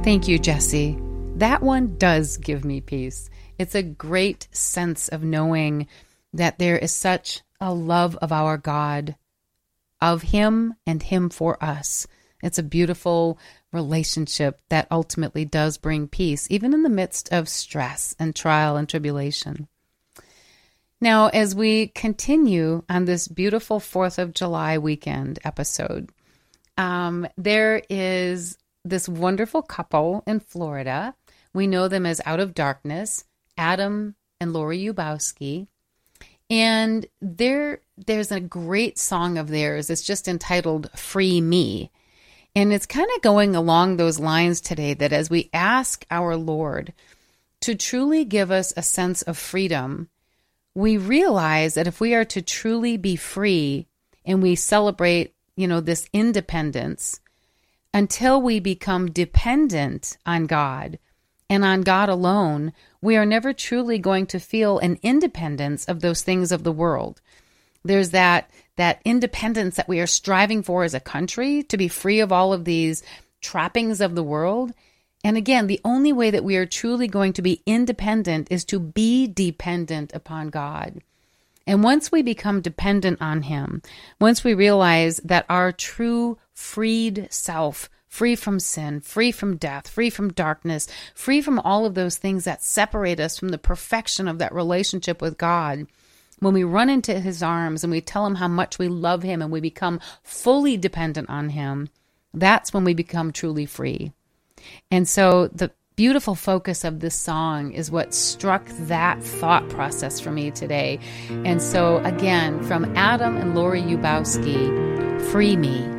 Thank you, Jesse. That one does give me peace. It's a great sense of knowing that there is such a love of our God, of Him and Him for us. It's a beautiful relationship that ultimately does bring peace, even in the midst of stress and trial and tribulation. Now, as we continue on this beautiful 4th of July weekend episode, there is this wonderful couple in Florida. We know them as Out of Darkness, Adam and Lori Yubowski. And there's a great song of theirs. It's just entitled Free Me. And it's kind of going along those lines today, that as we ask our Lord to truly give us a sense of freedom, we realize that if we are to truly be free and we celebrate, this independence, until we become dependent on God and on God alone, we are never truly going to feel an independence of those things of the world. There's that independence that we are striving for as a country, to be free of all of these trappings of the world. And again, the only way that we are truly going to be independent is to be dependent upon God. And once we become dependent on Him, once we realize that our true freed self, free from sin, free from death, free from darkness, free from all of those things that separate us from the perfection of that relationship with God, when we run into His arms and we tell Him how much we love Him and we become fully dependent on Him, that's when we become truly free. And so the beautiful focus of this song is what struck that thought process for me today. And so again, from Adam and Lori Yubowski, Free Me.